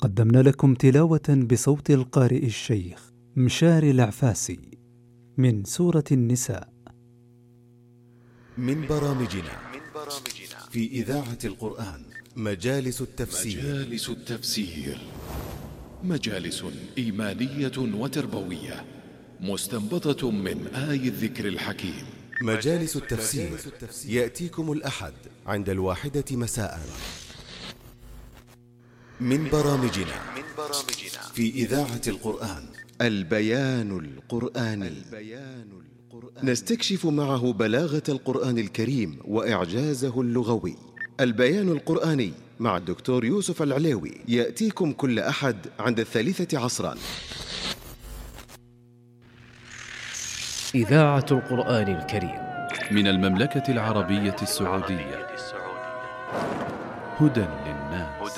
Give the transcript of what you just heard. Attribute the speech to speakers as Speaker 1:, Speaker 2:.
Speaker 1: قدمنا لكم تلاوة بصوت القارئ الشيخ مشاري العفاسي من سورة النساء.
Speaker 2: من برامجنا في إذاعة القرآن مجالس التفسير.
Speaker 3: مجالس إيمانية وتربوية مستنبطة من آي الذكر الحكيم.
Speaker 2: مجالس التفسير يأتيكم الأحد عند 1:00 مساء. من برامجنا في إذاعة القرآن البيان القرآني، نستكشف معه بلاغة القرآن الكريم وإعجازه اللغوي. البيان القرآني مع الدكتور يوسف العليوي يأتيكم كل أحد عند 3 عصرا.
Speaker 4: إذاعة القرآن الكريم
Speaker 5: من المملكة العربية السعودية، هدى للناس.